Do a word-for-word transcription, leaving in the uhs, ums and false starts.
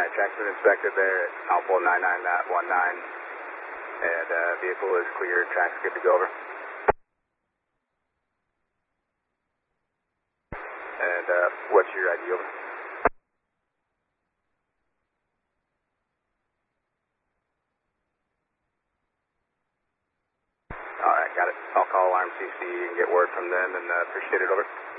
track's been inspected there at Alpha nine nine one nine, and uh, vehicle is clear, track's good to go, over. And uh, what's your I D, over? Alright, got it. I'll call Alarm C C and get word from them, and uh, appreciate it, over.